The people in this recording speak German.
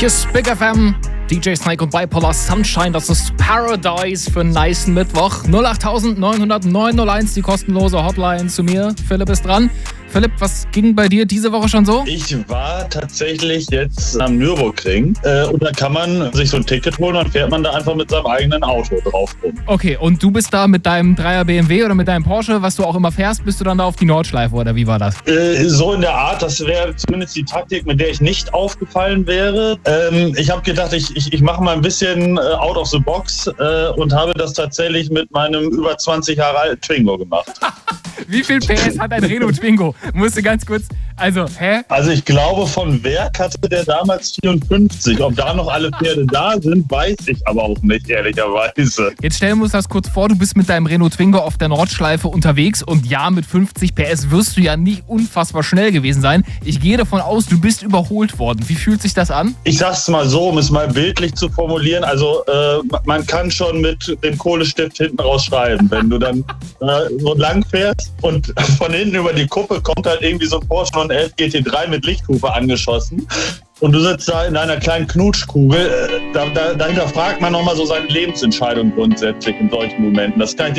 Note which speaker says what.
Speaker 1: Hier ist Big FM, DJ Snake und Bipolar Sunshine. Das ist Paradise für einen nice Mittwoch. 08900 die kostenlose Hotline zu mir. Philipp ist dran. Philipp, was ging bei dir diese Woche schon so?
Speaker 2: Ich war tatsächlich jetzt am Nürburgring und da kann man sich so ein Ticket holen und fährt man da einfach mit seinem eigenen Auto drauf rum.
Speaker 1: Okay, und du bist da mit deinem 3er BMW oder mit deinem Porsche, was du auch immer fährst, bist du dann da auf die Nordschleife oder wie war das?
Speaker 2: So in der Art, das wäre zumindest die Taktik, mit der ich nicht aufgefallen wäre. Ich habe gedacht, ich mache mal ein bisschen out of the box und habe das tatsächlich mit meinem über 20 Jahre alten Twingo gemacht.
Speaker 1: Wie viel PS hat ein Renault Twingo? Musste ganz kurz, also,
Speaker 2: Also ich glaube, von Werk hatte der damals 54. Ob da noch alle Pferde da sind, weiß ich aber auch nicht, ehrlicherweise.
Speaker 1: Jetzt stellen wir uns das kurz vor, du bist mit deinem Renault Twingo auf der Nordschleife unterwegs und ja, mit 50 PS wirst du ja nicht unfassbar schnell gewesen sein. Ich gehe davon aus, du bist überholt worden. Wie fühlt sich das an?
Speaker 2: Ich sag's mal so, um es mal bildlich zu formulieren, also man kann schon mit dem Kohlestift hinten raus schreiben, wenn du dann so lang fährst und von hinten über die Kuppe kommt halt irgendwie so ein Porsche 911 GT3 mit Lichthupe angeschossen und du sitzt da in einer kleinen Knutschkugel. Da hinterfragt man nochmal so seine Lebensentscheidung grundsätzlich in solchen Momenten. Das kann ich